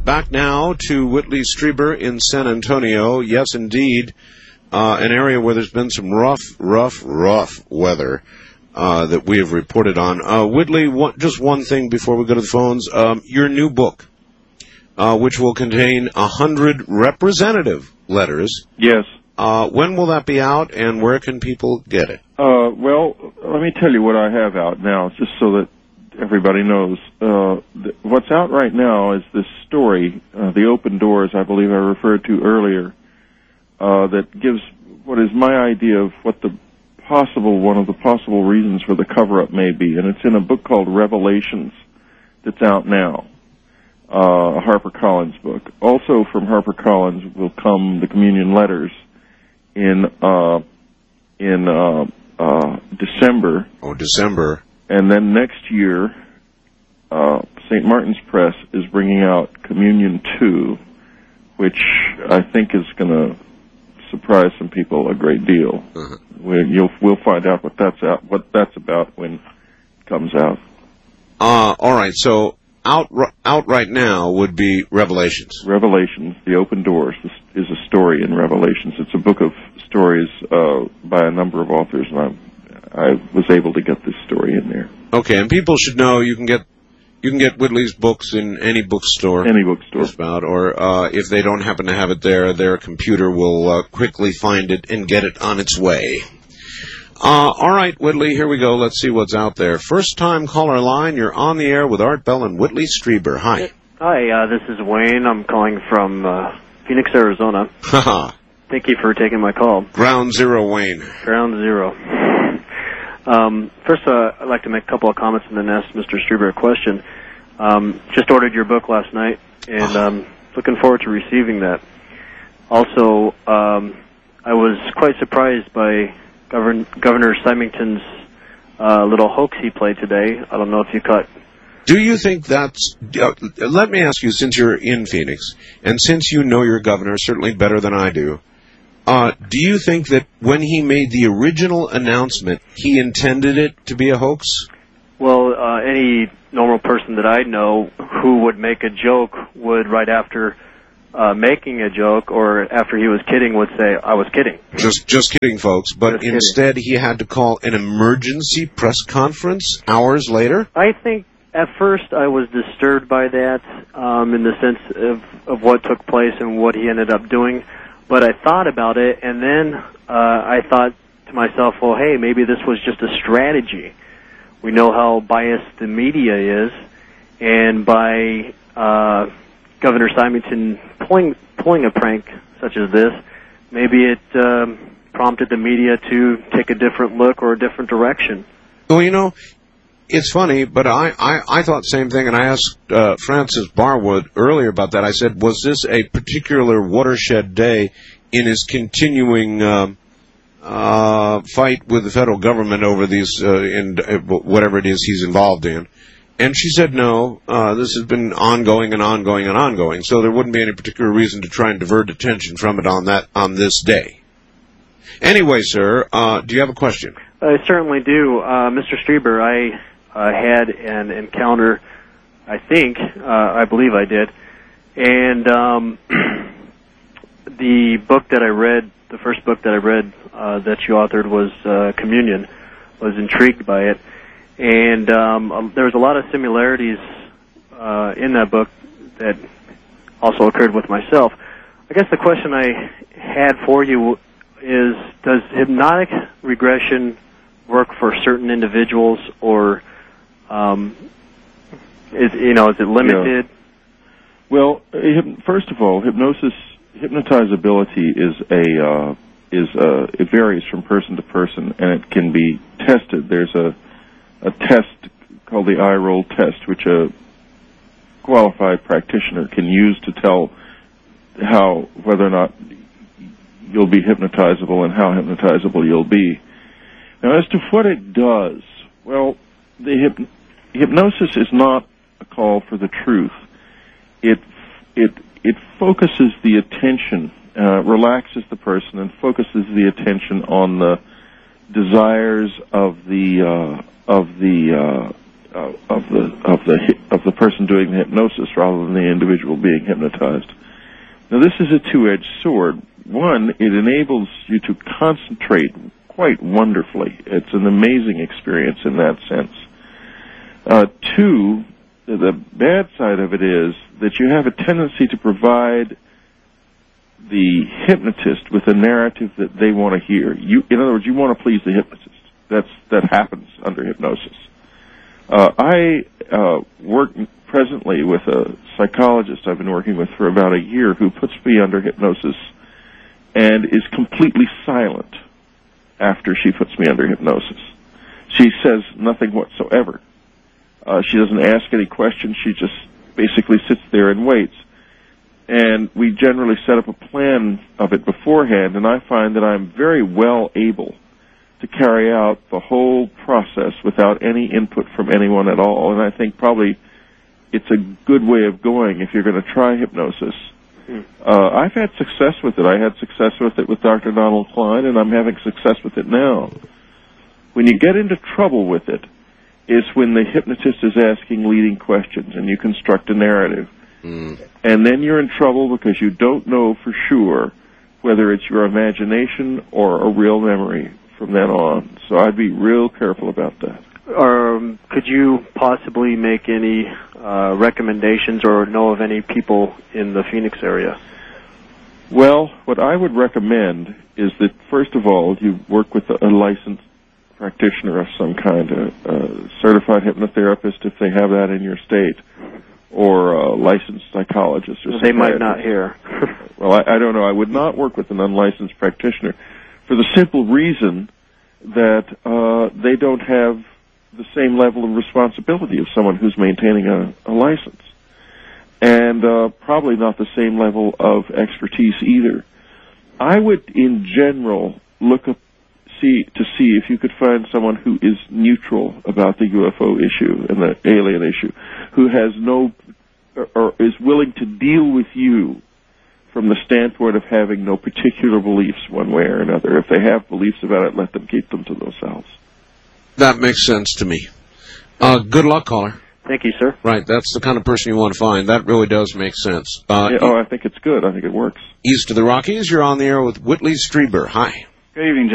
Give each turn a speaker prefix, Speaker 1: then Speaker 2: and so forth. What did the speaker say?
Speaker 1: back now to Whitley Strieber in San Antonio. Yes, indeed, an area where there's been some rough weather that we have reported on. Whitley, just one thing before we go to the phones. Your new book, which will contain 100 representative letters.
Speaker 2: Yes.
Speaker 1: When will that be out, and where can people get it?
Speaker 2: Well, let me tell you what I have out now, just so that everybody knows. What's out right now is this story, The Open Doors, I believe I referred to earlier, that gives what is my idea of what one of the possible reasons for the cover-up may be. And it's in a book called Revelations that's out now, a HarperCollins book. Also from HarperCollins will come the communion letters in December.
Speaker 1: Oh, December.
Speaker 2: And then next year, St. Martin's Press is bringing out Communion 2, which I think is going to surprise some people a great deal.
Speaker 1: Uh-huh.
Speaker 2: We'll find out what that's about when it comes out.
Speaker 1: All right, so out right now would be Revelations.
Speaker 2: Revelations, The Open Doors, is a story in Revelations. It's a book of stories by a number of authors, and I was able to get this story in there.
Speaker 1: Okay, and people should know you can get Whitley's books in any bookstore.
Speaker 2: Any bookstore.
Speaker 1: Just about, or if they don't happen to have it there, their computer will quickly find it and get it on its way. All right, Whitley, here we go. Let's see what's out there. First-time caller line, you're on the air with Art Bell and Whitley Strieber. Hi.
Speaker 3: Hi, this is Wayne. I'm calling from Phoenix, Arizona. Thank you for taking my call.
Speaker 1: Ground Zero, Wayne.
Speaker 3: Ground Zero. First, I'd like to make a couple of comments and then ask Mr. Strieber a question. Just ordered your book last night, and looking forward to receiving that. Also, I was quite surprised by Governor Symington's little hoax he played today. I don't know if you caught.
Speaker 1: Do you think that's... let me ask you, since you're in Phoenix, and since you know your governor certainly better than I do you think that when he made the original announcement, he intended it to be a hoax?
Speaker 3: Well, any normal person that I know who would make a joke would, right after making a joke or after he was kidding, would say, I was kidding.
Speaker 1: Just kidding, folks. But instead, he had to call an emergency press conference hours later?
Speaker 3: I think at first I was disturbed by that in the sense of what took place and what he ended up doing. But I thought about it, and then I thought to myself, well, hey, maybe this was just a strategy. We know how biased the media is, and by Governor Symington pulling a prank such as this, maybe it prompted the media to take a different look or a different direction.
Speaker 1: Well, you know, it's funny, but I thought the same thing, and I asked Francis Barwood earlier about that. I said, was this a particular watershed day in his continuing fight with the federal government over these, whatever it is he's involved in? And she said, no, this has been ongoing and ongoing and ongoing, so there wouldn't be any particular reason to try and divert attention from it on this day. Anyway, sir, do you have a question?
Speaker 3: I certainly do. Mr. Strieber, I had an encounter, I believe I did, and the book that I read, the first book that I read that you authored was Communion. I was intrigued by it, and there was a lot of similarities in that book that also occurred with myself. I guess the question I had for you is, does hypnotic regression work for certain individuals, or is it limited?
Speaker 2: Yeah. Well, first of all, hypnotizability it varies from person to person, and it can be tested. There's a test called the eye roll test, which a qualified practitioner can use to tell whether or not you'll be hypnotizable and how hypnotizable you'll be. Now, as to what it does, well, the hypnosis is not a call for the truth. It focuses the attention, relaxes the person, and focuses the attention on the desires of the of the person doing the hypnosis rather than the individual being hypnotized. Now, this is a two-edged sword. One, it enables you to concentrate quite wonderfully. It's an amazing experience in that sense. Two, the bad side of it is that you have a tendency to provide the hypnotist with a narrative that they want to hear. In other words, you want to please the hypnotist. That happens under hypnosis. I work presently with a psychologist I've been working with for about a year who puts me under hypnosis and is completely silent after she puts me under hypnosis. She says nothing whatsoever. She doesn't ask any questions. She just basically sits there and waits. And we generally set up a plan of it beforehand, and I find that I'm very well able to carry out the whole process without any input from anyone at all. And I think probably it's a good way of going if you're going to try hypnosis. I've had success with it. I had success with it with Dr. Donald Klein, and I'm having success with it now. When you get into trouble with it is when the hypnotist is asking leading questions and you construct a narrative. And then you're in trouble because you don't know for sure whether it's your imagination or a real memory from then on. So I'd be real careful about that.
Speaker 3: Could you possibly make any recommendations or know of any people in the Phoenix area?
Speaker 2: Well, what I would recommend is that, first of all, you work with a licensed practitioner of some kind, a certified hypnotherapist if they have that in your state, or a licensed psychologist. Or
Speaker 3: they might not hear.
Speaker 2: Well, I don't know. I would not work with an unlicensed practitioner for the simple reason that they don't have the same level of responsibility of someone who's maintaining a license, and probably not the same level of expertise either. I would, in general, look up to see if you could find someone who is neutral about the UFO issue and the alien issue, who has or is willing to deal with you from the standpoint of having no particular beliefs one way or another. If they have beliefs about it, let them keep them to themselves.
Speaker 1: That makes sense to me. Good luck, caller.
Speaker 3: Thank you, sir.
Speaker 1: Right, that's the kind of person you want to find. That really does make sense.
Speaker 2: I think it's good. I think it works.
Speaker 1: East of the Rockies, you're on the air with Whitley Strieber. Hi.
Speaker 4: Good evening,